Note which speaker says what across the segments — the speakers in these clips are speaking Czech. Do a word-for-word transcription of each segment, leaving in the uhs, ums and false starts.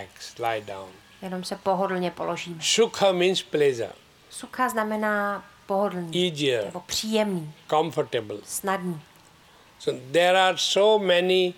Speaker 1: relax, lie down.
Speaker 2: Jenom se pohodlně položíme.
Speaker 1: Sukha means pleasure.
Speaker 2: Sukha znamená pohodlný,
Speaker 1: Easier,
Speaker 2: nebo příjemný,
Speaker 1: comfortable.
Speaker 2: snadný.
Speaker 1: So there are so many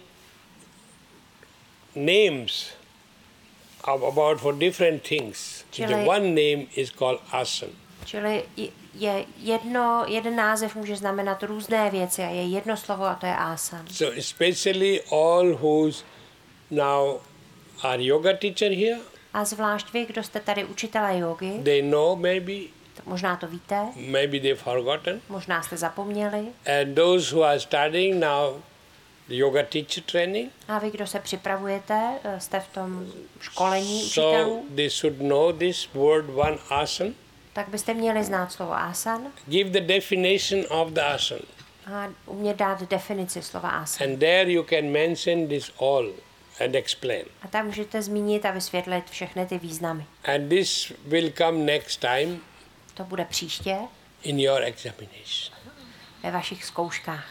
Speaker 1: names about for different things. The
Speaker 2: Čili-
Speaker 1: one name is called asana.
Speaker 2: Čili je jedno, jeden název může znamenat různé věci a je jedno slovo a to je asana.
Speaker 1: So especially all who's now are yoga teacher here,
Speaker 2: A zvlášť vy, kdo jste tady učitelé jógy,
Speaker 1: they know maybe,
Speaker 2: možná to víte,
Speaker 1: maybe they've forgotten.
Speaker 2: možná jste zapomněli.
Speaker 1: And those who are studying now the yoga teacher training,
Speaker 2: A vy, kdo se připravujete, jste v tom školení
Speaker 1: so
Speaker 2: učitelů,
Speaker 1: they should know this word one asana.
Speaker 2: tak byste měli znát slovo asan
Speaker 1: Give the definition of the asana.
Speaker 2: a umět dát definici slova asan.
Speaker 1: And there you can mention this all and explain.
Speaker 2: A tam můžete zmínit a vysvětlit všechny ty významy.
Speaker 1: And this will come next time
Speaker 2: To bude příště
Speaker 1: in your examination.
Speaker 2: ve vašich zkouškách.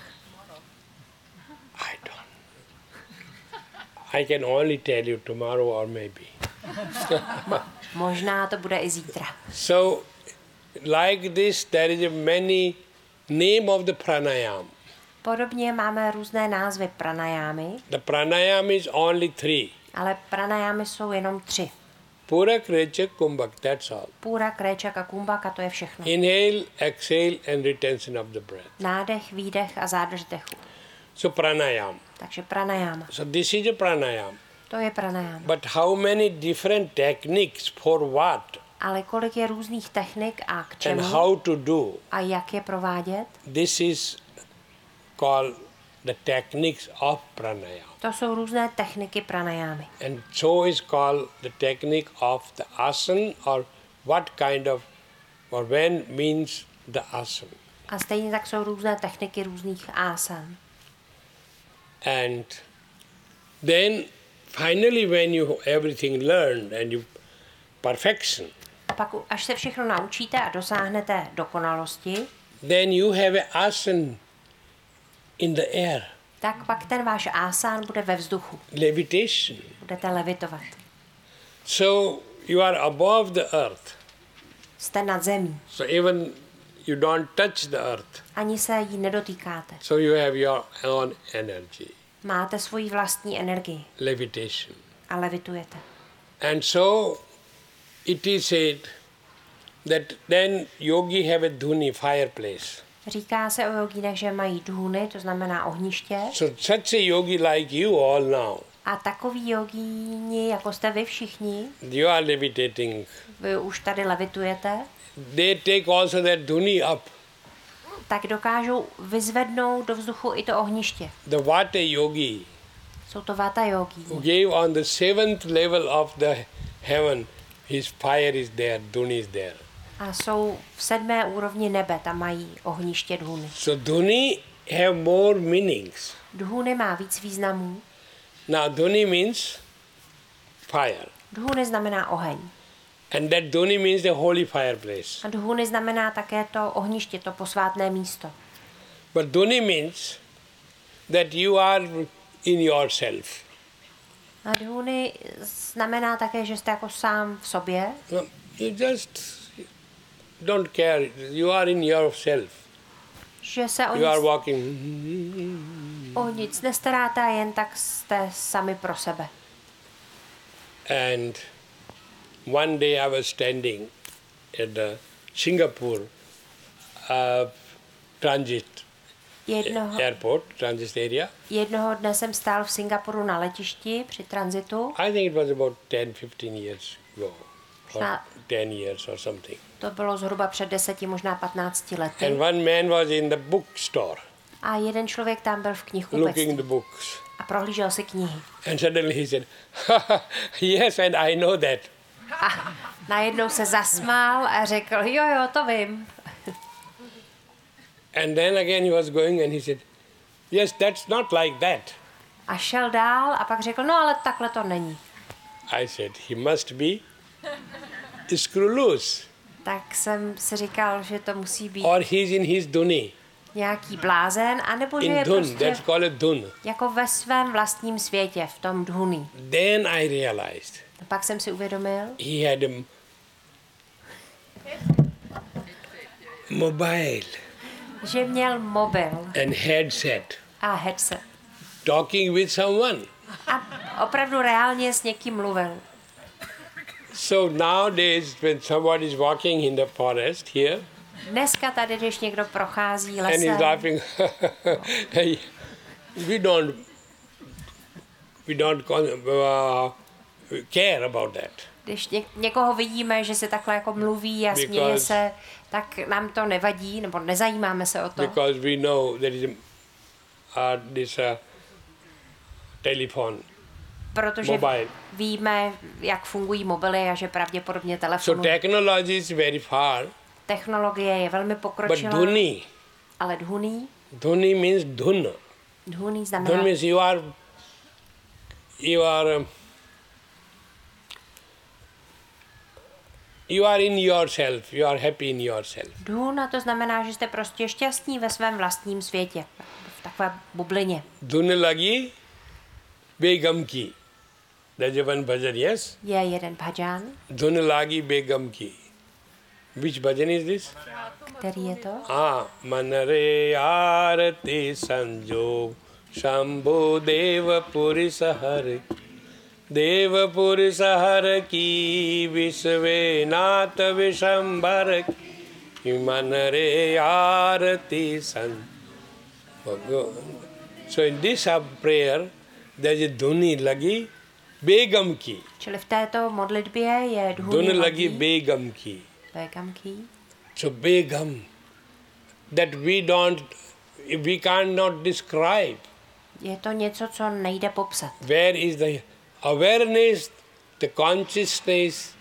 Speaker 1: I don't. I can only tell you tomorrow or maybe.
Speaker 2: Možná to bude i zítra.
Speaker 1: So, like this, there is a many name of the pranayam.
Speaker 2: Podobně máme různé názvy pranajámy,
Speaker 1: The pranayam is only three.
Speaker 2: ale pranajámy jsou jenom tři.
Speaker 1: Pura, Krecha, Kumbhak, that's all.
Speaker 2: Půra, kréčak a kumbhaka, to je všechno.
Speaker 1: Inhale, exhale and retention of the breath.
Speaker 2: Nádech, výdech a zádrž dechu.
Speaker 1: So pranayam.
Speaker 2: Takže pranajáma.
Speaker 1: So this is a pranayam.
Speaker 2: To je pranajáma.
Speaker 1: But how many different techniques for what
Speaker 2: Ale kolik je různých technik a k
Speaker 1: and
Speaker 2: čemu
Speaker 1: how to do,
Speaker 2: a jak je provádět,
Speaker 1: this is called the techniques of pranayam.
Speaker 2: to jsou různé techniky pranajámy.
Speaker 1: And so is called the technique of the asana, or what kind of, or when means the asana.
Speaker 2: A stejně tak jsou různé techniky různých asan.
Speaker 1: And then finally when you everything learned and you perfection,
Speaker 2: A pak, až se všechno naučíte a dosáhnete dokonalosti,
Speaker 1: then you have a asana in the air,
Speaker 2: tak pak ten váš asán bude ve vzduchu.
Speaker 1: levitation.
Speaker 2: Budete levitovat.
Speaker 1: So you are above the earth.
Speaker 2: Jste nad zemí.
Speaker 1: So even you don't touch the earth.
Speaker 2: Ani se jí nedotýkáte.
Speaker 1: So you have your own energy,
Speaker 2: Máte svoji vlastní energii
Speaker 1: levitation.
Speaker 2: a levitujete.
Speaker 1: And so it is said that then yogi have a dhuni, fireplace.
Speaker 2: Říká se o jogínech, že mají dhúny, to znamená ohniště.
Speaker 1: So such a yogi like you all now,
Speaker 2: A takový jogíni, jako jste vy všichni,
Speaker 1: you are levitating.
Speaker 2: vy už tady levitujete,
Speaker 1: They take also that dhuni up.
Speaker 2: tak dokážou vyzvednout do vzduchu i to ohniště.
Speaker 1: The Vata yogi
Speaker 2: Jsou to vata jogíni.
Speaker 1: who gave on the seventh level of the heaven, his fire is there, dhuni is there.
Speaker 2: A jsou v sedmé úrovni nebe, tam mají ohniště dhúny.
Speaker 1: So dhuni have more meanings.
Speaker 2: Dhúny má víc významů.
Speaker 1: Now dhuni means fire.
Speaker 2: Dhúny znamená oheň.
Speaker 1: And that dhuni means the holy fireplace.
Speaker 2: A dhúny znamená také to ohniště, to posvátné místo.
Speaker 1: But dhuni means that you are in yourself.
Speaker 2: A dhúny znamená také, že jste jako sám v sobě,
Speaker 1: No, you just don't care. You are in yourself.
Speaker 2: že se o
Speaker 1: You are
Speaker 2: nic,
Speaker 1: walking.
Speaker 2: o nic nestaráte a jen tak jste sami pro sebe.
Speaker 1: And one day I was standing at the Singapore uh, transit
Speaker 2: Jednoho,
Speaker 1: airport, transit area.
Speaker 2: jednoho dne jsem stál v Singapuru na letišti při tranzitu.
Speaker 1: I think it was about ten, fifteen years ago. Or
Speaker 2: Možná-
Speaker 1: ten years or something.
Speaker 2: To bylo zhruba před deseti, možná patnácti lety.
Speaker 1: And one man was in the bookstore
Speaker 2: A jeden člověk tam byl v
Speaker 1: looking
Speaker 2: knihkupectví
Speaker 1: the books.
Speaker 2: a prohlížel si knihy.
Speaker 1: And suddenly he said, yes, and I know that.
Speaker 2: A najednou se zasmál a řekl, jo, jo, to vím.
Speaker 1: And then again he was going and he said, yes, that's not like that.
Speaker 2: A šel dál a pak řekl, no ale takhle to není.
Speaker 1: I said, he must be screw loose.
Speaker 2: Tak jsem si říkal, že to musí být
Speaker 1: Or he's in his dhuni.
Speaker 2: nějaký blázen, anebo že
Speaker 1: In
Speaker 2: je
Speaker 1: dhun, that's
Speaker 2: prostě
Speaker 1: called a dhun.
Speaker 2: jako ve svém vlastním světě, v tom dhuni.
Speaker 1: Then I realized
Speaker 2: A pak jsem si uvědomil,
Speaker 1: he had a mobile
Speaker 2: že měl mobil
Speaker 1: and headset,
Speaker 2: a headset.
Speaker 1: talking with someone.
Speaker 2: A opravdu reálně s někým mluvil.
Speaker 1: So nowadays, when somebody is walking in the forest here,
Speaker 2: Dneska tady, když někdo prochází
Speaker 1: and he's
Speaker 2: lesem
Speaker 1: laughing, hey, we don't, we don't con- uh, care about that.
Speaker 2: když ně, někoho vidíme, že se takhle jako mluví a směje
Speaker 1: Because-
Speaker 2: se, tak nám to nevadí, nebo nezajímáme se o to.
Speaker 1: Because we know there is a, uh, this uh, telephone.
Speaker 2: Protože
Speaker 1: Mobile.
Speaker 2: víme, jak fungují mobily a že pravděpodobně
Speaker 1: So
Speaker 2: telefonují.
Speaker 1: technology is very far,
Speaker 2: Technologie je velmi
Speaker 1: but
Speaker 2: pokročilá,
Speaker 1: dhuni,
Speaker 2: ale dhuni,
Speaker 1: dhuni means dhun.
Speaker 2: dhuni
Speaker 1: Dhun
Speaker 2: znamená,
Speaker 1: means you are, you are, um, you are in yourself, you are happy in yourself.
Speaker 2: dhun a to znamená, že jste prostě šťastní ve svém vlastním světě, v takové bublině.
Speaker 1: Dhun lagi, begam ki. There's a one bhajan, yes?
Speaker 2: Je jeden bhajan,
Speaker 1: Dhun lagi begam ki. Which bhajan is this?
Speaker 2: který je to?
Speaker 1: Ah, manare arati sanjog shambhu deva purisahar deva purisahar ki visve nath vishambhar ki manare arati san. So in this prayer there is a dhuni lagi begam ki.
Speaker 2: Čili v této modlitbě je
Speaker 1: Dhun
Speaker 2: dhuni
Speaker 1: lagi
Speaker 2: lagi
Speaker 1: begam ki.
Speaker 2: begam ki.
Speaker 1: So begam, that we don't, we cannot describe.
Speaker 2: Je to něco, co nejde popsat.
Speaker 1: Where is the awareness, the consciousness,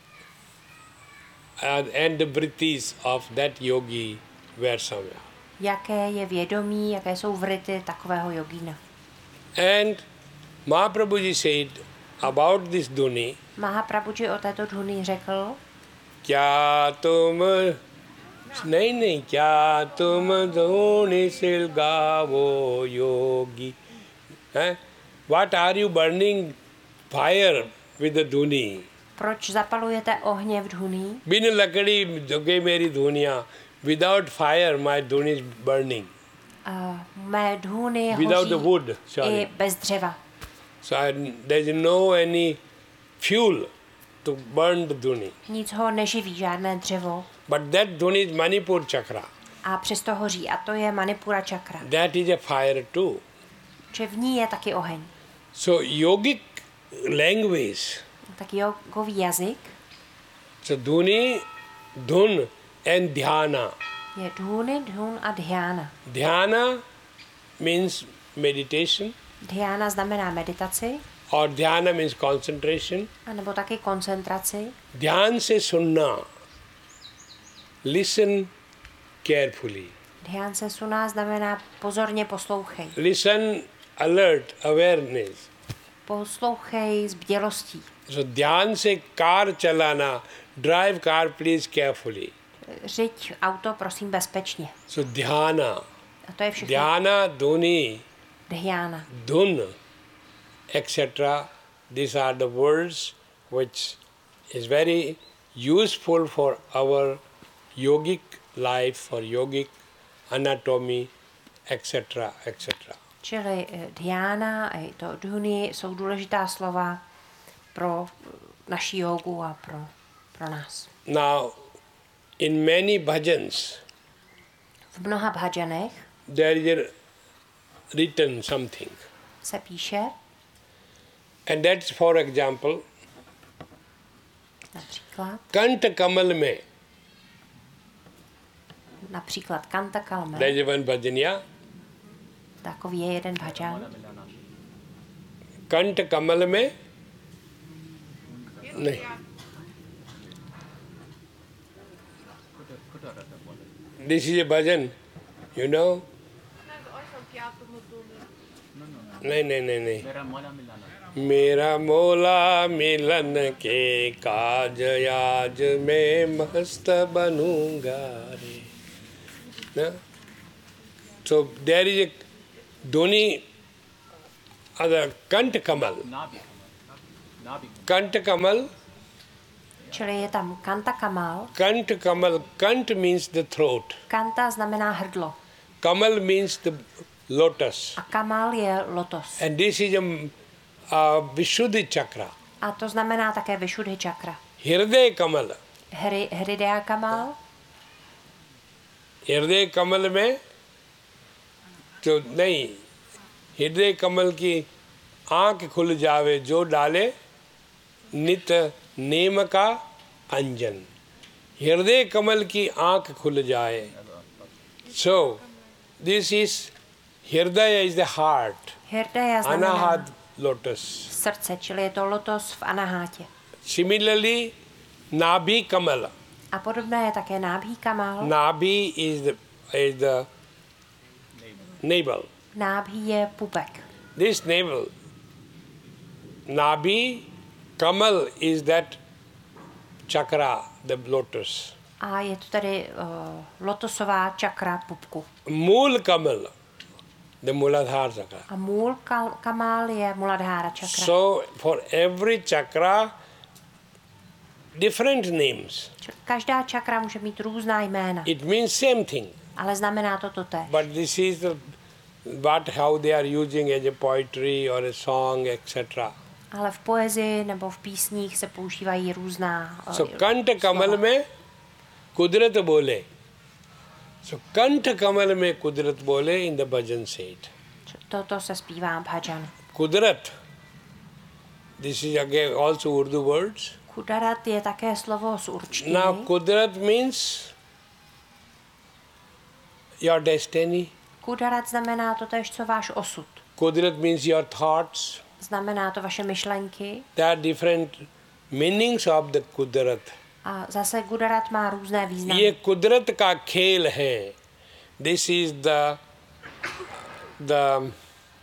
Speaker 1: and, and the vrittis of that yogi were somewhere.
Speaker 2: Jaké je vědomí, jaké jsou vrity takového jogína.
Speaker 1: And Mahaprabhuji said about this dhuni,
Speaker 2: Mahaprabhuji o této dhuni řekl,
Speaker 1: kya tum, nahi nahi, kya tum dhuni sil gavo yogi. Eh? What are you burning fire with the dhuni?
Speaker 2: proč zapalujete ohně v dhuni?
Speaker 1: Bin lakadi joge meri dhuniya. Without fire, my dhuni is burning.
Speaker 2: Uh, mé dhuni
Speaker 1: Without the
Speaker 2: hoří
Speaker 1: wood,
Speaker 2: i
Speaker 1: sorry.
Speaker 2: bez dřeva.
Speaker 1: So I, there is no any fuel to burn the dhuni.
Speaker 2: Nic ho neživí, žádné dřevo.
Speaker 1: But that dhuni is Manipur chakra.
Speaker 2: A přesto hoří. A to je Manipura čakra.
Speaker 1: That is a fire too.
Speaker 2: Že v ní je taky oheň.
Speaker 1: So yogic language,
Speaker 2: Tak jogový jazyk
Speaker 1: so dhuni, dhun and dhyana.
Speaker 2: je dhuni, dhun a dhyana.
Speaker 1: Dhyana means meditation
Speaker 2: Dhyana znamená meditaci,
Speaker 1: or dhyana means concentration.
Speaker 2: anebo taky koncentraci.
Speaker 1: Dhyan se sunna. Listen carefully.
Speaker 2: Dhyan se suná znamená pozorně poslouchej.
Speaker 1: Listen, alert, awareness.
Speaker 2: Poslouchej s bdělostí.
Speaker 1: So dhyan se car chalana. Drive car please carefully.
Speaker 2: Řiď auto, prosím, bezpečně.
Speaker 1: So dhyana.
Speaker 2: A to je všechno.
Speaker 1: Dhyana, dhuni,
Speaker 2: Dhyana.
Speaker 1: dhun, et cetera. These are the words which is very useful for our yogic life, for yogic anatomy, et cetera, et cetera.
Speaker 2: Čili eh, dhyána a i to dhuni jsou důležitá slova pro eh, naši jogu a pro, pro nás.
Speaker 1: Now, in many bhajans,
Speaker 2: V mnoha bhajanech
Speaker 1: there is written something.
Speaker 2: se píše
Speaker 1: And that's, for example,
Speaker 2: například,
Speaker 1: Kanta Kamal mein,
Speaker 2: například Kanta Kalme,
Speaker 1: there is one bhajan, yeah?
Speaker 2: takový je jeden bhajan.
Speaker 1: Kanta Kamal mein, nahi. This is a bhajan, you know? नहीं नहीं नहीं नहीं मेरा मौला मिलन के काज आज मैं मस्त बनूंगा रे ना so there is a dhuni other Kant Kamal Kanta Kamal.
Speaker 2: Čili je tam Kanta Kamal.
Speaker 1: Kanta Kamal. Kant means the throat.
Speaker 2: Kanta znamená hrdlo.
Speaker 1: Kamal means the lotus.
Speaker 2: A Kamal je lotos.
Speaker 1: And this is a, a Vishuddhi chakra.
Speaker 2: A to znamená také Vishuddhi čakra.
Speaker 1: Hriday Kamal.
Speaker 2: Hry, Hridaya Kamal.
Speaker 1: हृदय कमल में तो नहीं, हृदय कमल की आंख खुल जावे जो डाले नित नेम का अंजन. हृदय कमल की आंख खुल जाए. So this is hridaya is the heart.
Speaker 2: Hridaya znamená
Speaker 1: Anahat lotus.
Speaker 2: srdce, čili je to lotos v anahátě.
Speaker 1: Similarly, nabhi kamal.
Speaker 2: A podobné je také nábhí kamal.
Speaker 1: Nabhi is the is the navel.
Speaker 2: Nábhí je pupek.
Speaker 1: This navel, Nabhi Kamal is that chakra, the lotus.
Speaker 2: A je to tedy uh, lotosová čakra pupku.
Speaker 1: Mool Kamal, the Muladhara chakra.
Speaker 2: A můl kal- kamal je Muladhara čakra.
Speaker 1: So for every chakra, different names.
Speaker 2: Každá čakra může mít různá jména,
Speaker 1: It means same thing.
Speaker 2: ale znamená to totéž.
Speaker 1: But this is the, what how they are using as a poetry or a song, et cetera.
Speaker 2: Ale v poezii nebo v písních se používají různá uh,
Speaker 1: So Kanta Kamal में कुदरत बोले. So Kanta Kamal में कुदरत बोले in the bhajan set.
Speaker 2: Toto se zpívá bhajan.
Speaker 1: Kudrat. This is again also Urdu words.
Speaker 2: Kudarat je také slovo z určtiny.
Speaker 1: Now Kudrat means your destiny.
Speaker 2: Kudarat znamená totéž, co váš osud.
Speaker 1: Kudrat means your thoughts.
Speaker 2: Znamená to vaše myšlenky.
Speaker 1: There are different meanings of the Kudrat.
Speaker 2: A zase Kudarat má různé významy.
Speaker 1: ये कुदरत का खेल है. This is the the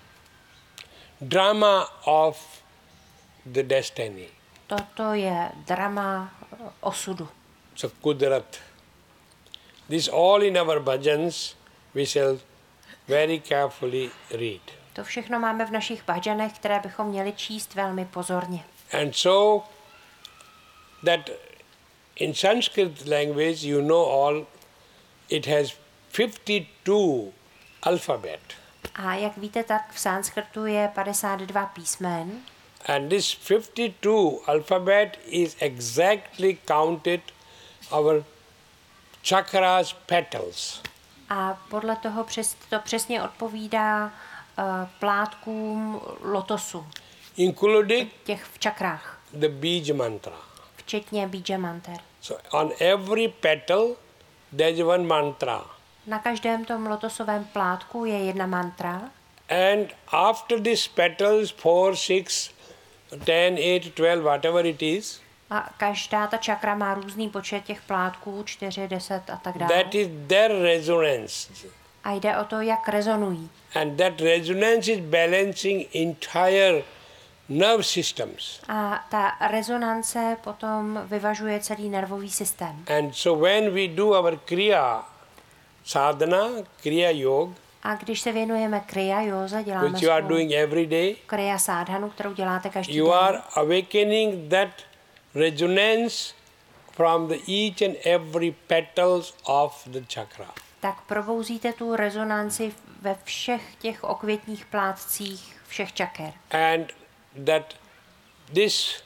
Speaker 1: drama of the destiny.
Speaker 2: Toto je drama uh, osudu.
Speaker 1: So Kudrat. This all in our bhajans we shall very carefully read.
Speaker 2: To všechno máme v našich bhajanech, které bychom měli číst velmi pozorně.
Speaker 1: And so that in Sanskrit language, you know all, it has fifty-two alphabet.
Speaker 2: A jak víte, tak v sanskrtu je padesát dva písmen.
Speaker 1: And this fifty-two alphabet is exactly counted our chakras petals.
Speaker 2: A podle toho přes, to přesně odpovídá uh, plátkům lotosu,
Speaker 1: Including
Speaker 2: těch v čakrách,
Speaker 1: the Bij mantra.
Speaker 2: včetně Bija manter.
Speaker 1: So on every petal there is one mantra.
Speaker 2: Na každém tom lotosovém plátku je jedna mantra.
Speaker 1: And after these petals, four, six, ten, eight, twelve, whatever it is,
Speaker 2: A každá ta čakra má různý počet těch plátků, čtyři, deset a tak dále.
Speaker 1: that is their resonance.
Speaker 2: A jde o to, jak rezonují.
Speaker 1: And that resonance is balancing entire nerve systems.
Speaker 2: A ta rezonance potom vyvažuje celý nervový systém.
Speaker 1: And so when we do our Kriya sadhana, Kriya Yoga,
Speaker 2: A když se věnujeme kriya józe, děláme
Speaker 1: which you are
Speaker 2: svou
Speaker 1: doing every day,
Speaker 2: kriya sadhanu, kterou děláte každý
Speaker 1: you
Speaker 2: den.
Speaker 1: are awakening that resonance from the each and every petals of the chakra.
Speaker 2: Tak probouzíte tu rezonanci ve všech těch okvětních plátcích všech čaker.
Speaker 1: And that this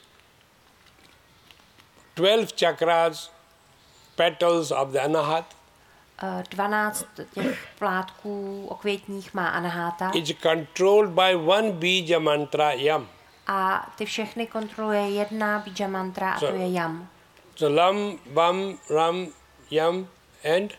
Speaker 1: twelve chakras, petals of the Anahat,
Speaker 2: Eh, dvanáct těch plátků okvětních má Anahata
Speaker 1: is controlled by one bija mantra Yam.
Speaker 2: a ty všechny kontroluje jedna bija mantra a to je Yam.
Speaker 1: So Lam, Bam, Ram, Yam and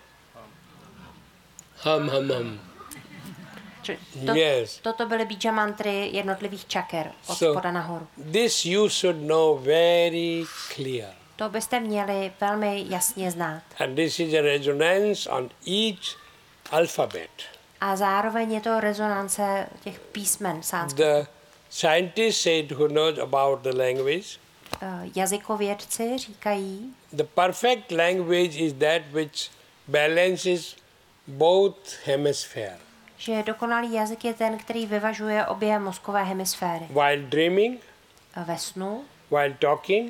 Speaker 1: Hum, Hum, Hum.
Speaker 2: Či- To,
Speaker 1: Yes.
Speaker 2: Toto byly bija mantry jednotlivých čaker od
Speaker 1: So-
Speaker 2: spoda nahoru.
Speaker 1: This you should know very clear.
Speaker 2: To byste měli velmi jasně znát.
Speaker 1: And this is a resonance on each alphabet.
Speaker 2: A zároveň je to rezonance těch písmen sanskritu.
Speaker 1: The scientists say who knows about the language,
Speaker 2: Eh, Jazykovědci říkají,
Speaker 1: the perfect language is that which balances both hemispheres.
Speaker 2: že dokonalý jazyk je ten, který vyvažuje obě mozkové hemisféry.
Speaker 1: While dreaming,
Speaker 2: ve snu,
Speaker 1: while talking,